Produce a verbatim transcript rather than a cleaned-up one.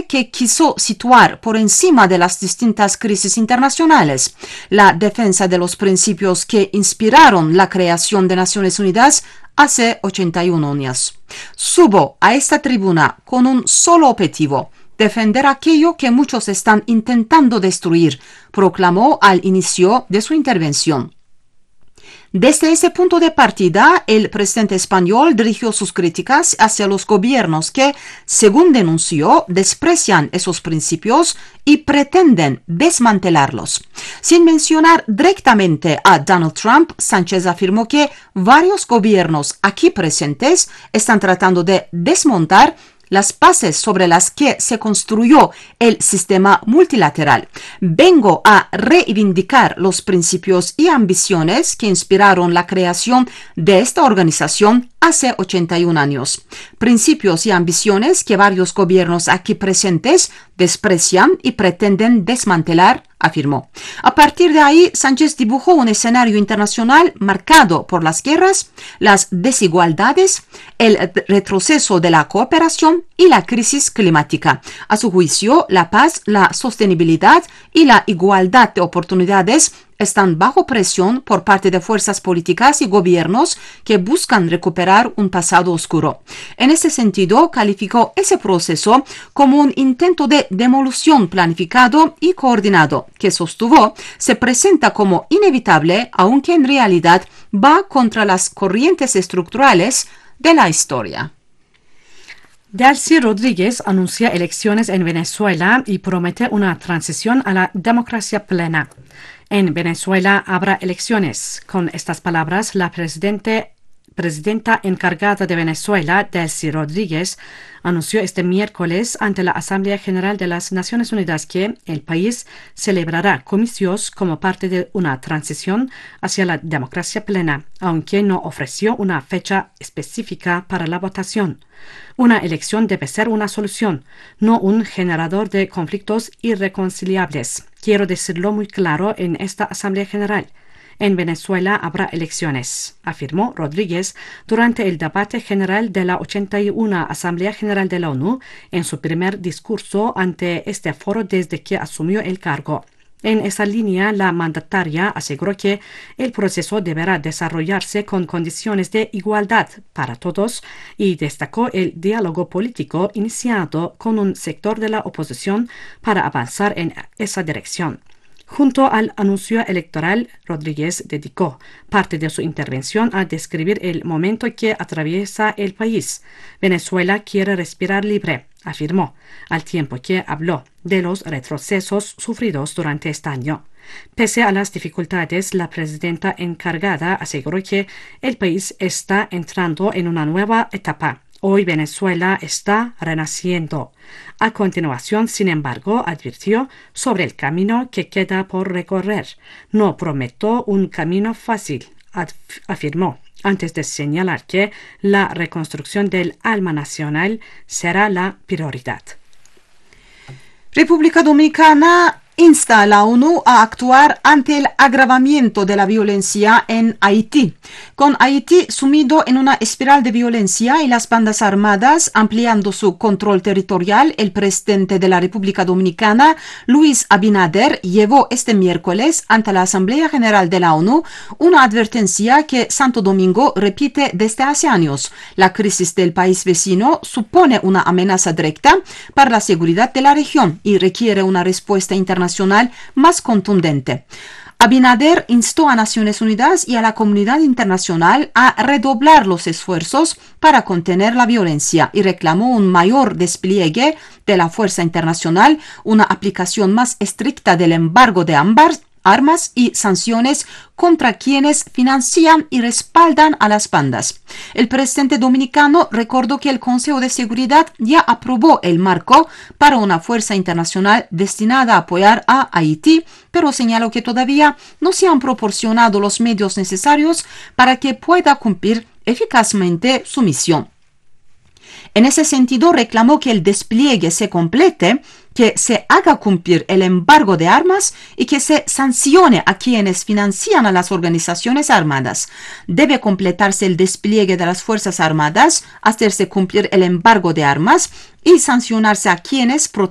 fue que quiso situar por encima de las distintas crisis internacionales la defensa de los principios que inspiraron la creación de Naciones Unidas hace ochenta y un años. Subo a esta tribuna con un solo objetivo: defender aquello que muchos están intentando destruir, proclamó al inicio de su intervención. Desde ese punto de partida, el presidente español dirigió sus críticas hacia los gobiernos que, según denunció, desprecian esos principios y pretenden desmantelarlos. Sin mencionar directamente a Donald Trump, Sánchez afirmó que varios gobiernos aquí presentes están tratando de desmontar las bases sobre las que se construyó el sistema multilateral. Vengo a reivindicar los principios y ambiciones que inspiraron la creación de esta organización hace ochenta y un años. Principios y ambiciones que varios gobiernos aquí presentes desprecian y pretenden desmantelar, afirmó. A partir de ahí, Sánchez dibujó un escenario internacional marcado por las guerras, las desigualdades, el retroceso de la cooperación y la crisis climática. A su juicio, la paz, la sostenibilidad y la igualdad de oportunidades están bajo presión por parte de fuerzas políticas y gobiernos que buscan recuperar un pasado oscuro. En ese sentido, calificó ese proceso como un intento de demolición planificado y coordinado, que sostuvo se presenta como inevitable, aunque en realidad va contra las corrientes estructurales de la historia. Delcy Rodríguez anuncia elecciones en Venezuela y promete una transición a la democracia plena. En Venezuela habrá elecciones. Con estas palabras, la presidente, presidenta encargada de Venezuela, Delcy Rodríguez, anunció este miércoles ante la Asamblea General de las Naciones Unidas que el país celebrará comicios como parte de una transición hacia la democracia plena, aunque no ofreció una fecha específica para la votación. Una elección debe ser una solución, no un generador de conflictos irreconciliables. Quiero decirlo muy claro en esta Asamblea General. En Venezuela habrá elecciones, afirmó Rodríguez durante el debate general de la ochenta y una Asamblea General de la ONU en su primer discurso ante este foro desde que asumió el cargo. En esa línea, la mandataria aseguró que el proceso deberá desarrollarse con condiciones de igualdad para todos y destacó el diálogo político iniciado con un sector de la oposición para avanzar en esa dirección. Junto al anuncio electoral, Rodríguez dedicó parte de su intervención a describir el momento que atraviesa el país. Venezuela quiere respirar libre, afirmó, al tiempo que habló de los retrocesos sufridos durante este año. Pese a las dificultades, la presidenta encargada aseguró que el país está entrando en una nueva etapa. Hoy Venezuela está renaciendo. A continuación, sin embargo, advirtió sobre el camino que queda por recorrer. No prometo un camino fácil, afirmó, antes de señalar que la reconstrucción del alma nacional será la prioridad. República Dominicana insta a la ONU a actuar ante el agravamiento de la violencia en Haití. Con Haití sumido en una espiral de violencia y las bandas armadas ampliando su control territorial, el presidente de la República Dominicana, Luis Abinader, llevó este miércoles ante la Asamblea General de la ONU una advertencia que Santo Domingo repite desde hace años. La crisis del país vecino supone una amenaza directa para la seguridad de la región y requiere una respuesta internacional más contundente. Abinader instó a Naciones Unidas y a la comunidad internacional a redoblar los esfuerzos para contener la violencia y reclamó un mayor despliegue de la fuerza internacional, una aplicación más estricta del embargo de ambas armas y sanciones contra quienes financian y respaldan a las bandas. El presidente dominicano recordó que el Consejo de Seguridad ya aprobó el marco para una fuerza internacional destinada a apoyar a Haití, pero señaló que todavía no se han proporcionado los medios necesarios para que pueda cumplir eficazmente su misión. En ese sentido, reclamó que el despliegue se complete, que se haga cumplir el embargo de armas y que se sancione a quienes financian a las organizaciones armadas. Debe completarse el despliegue de las Fuerzas Armadas, hacerse cumplir el embargo de armas y sancionarse a quienes protegen